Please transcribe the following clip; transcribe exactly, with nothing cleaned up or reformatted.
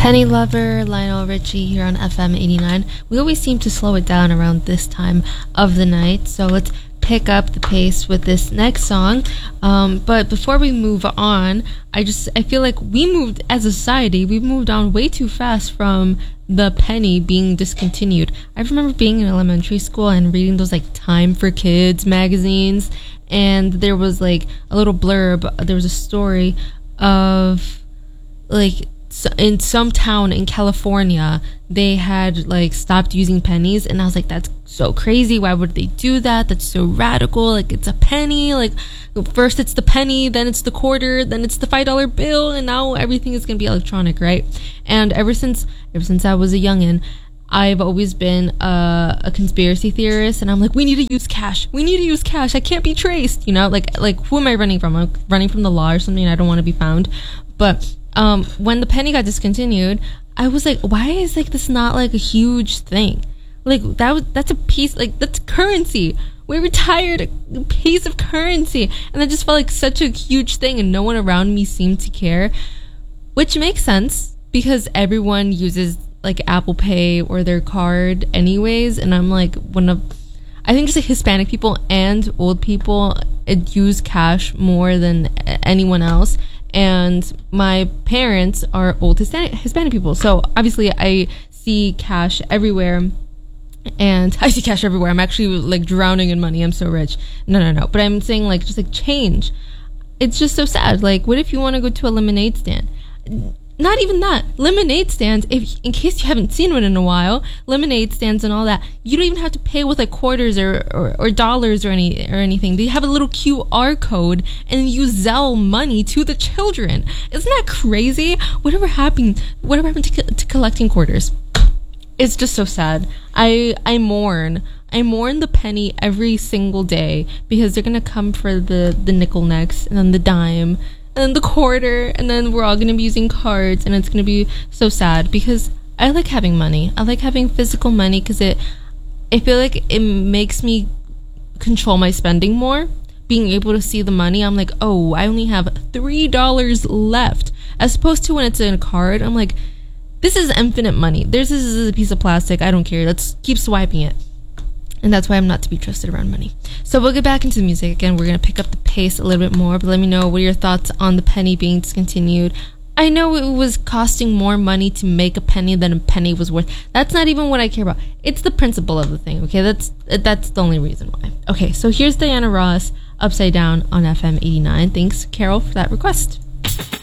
Penny Lover, Lionel Richie here on F M eighty-nine. We always seem to slow it down around this time of the night, so let's pick up the pace with this next song. Um, but before we move on, I just I feel like we moved as a society, we've moved on way too fast from the penny being discontinued. I remember being in elementary school and reading those like Time for Kids magazines, and there was like a little blurb. There was a story of like in some town in California, they had like stopped using pennies, and I was like, that's so crazy. Why would they do that? That's so radical. Like, it's a penny. Like, first it's the penny, then it's the quarter, then it's the five dollar bill, and now everything is gonna be electronic, right? And ever since ever since I was a youngin', I've always been a, a conspiracy theorist, and I'm like, we need to use cash. We need to use cash. I can't be traced. You know, like like who am I running from? I'm running from the law or something. I don't want to be found. But um, when the penny got discontinued, I was like, why is like this not like a huge thing? Like that was that's a piece like that's currency. We retired a piece of currency, and I just felt like such a huge thing, and no one around me seemed to care, which makes sense because everyone uses like Apple Pay or their card anyways. And I'm like, one of I think just like Hispanic people and old people it use cash more than anyone else. And my parents are old Hispanic, Hispanic people. So obviously I see cash everywhere. And I see cash everywhere. I'm actually like drowning in money. I'm so rich. No, no, no. But I'm saying like just like change. It's just so sad. Like, what if you want to go to a lemonade stand? Not even that. Lemonade stands, if in case you haven't seen one in a while, lemonade stands and all that, you don't even have to pay with like quarters or, or, or dollars or any or anything. They have a little Q R code and you Zelle money to the children. Isn't that crazy? Whatever happened? Whatever happened to, to collecting quarters? It's just so sad. I I mourn. I mourn the penny every single day because they're gonna come for the the nickel next, and then the dime, and then the quarter, and then we're all gonna be using cards, and it's gonna be so sad because I like having money. I like having physical money because it, I feel like it makes me control my spending more. Being able to see the money, I'm like, oh, I only have three dollars left, as opposed to when it's in a card, I'm like, this is infinite money. There's this is a piece of plastic. I don't care. Let's keep swiping it. And that's why I'm not to be trusted around money. So we'll get back into the music again. We're going to pick up the pace a little bit more, but let me know what are your thoughts on the penny being discontinued. I know it was costing more money to make a penny than a penny was worth. That's not even what I care about. It's the principle of the thing, okay? That's that's the only reason why. Okay, so here's Diana Ross, Upside Down on F M eighty-nine. Thanks, Carol, for that request.